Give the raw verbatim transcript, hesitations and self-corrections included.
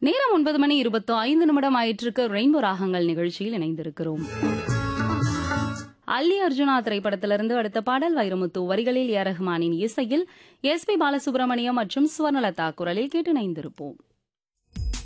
நேரம் ஒன்பது மணி இருபத்தி ஐந்து நிமிடம் ஆயிற்றுக்கு ரெயின்போ ராகங்கள் நிகழ்ச்சியில் இணைந்திருக்கிறோம். அல்லி அர்ஜுனா திரைப்படத்திலிருந்து அடுத்த பாடல் வைரமுத்து வரிகளில் ஏ ரஹ்மானின் இசையில் எஸ் பி பாலசுப்ரமணியம் மற்றும் சுவர்ணலதா குரலில் கேட்டு இணைந்திருப்போம்.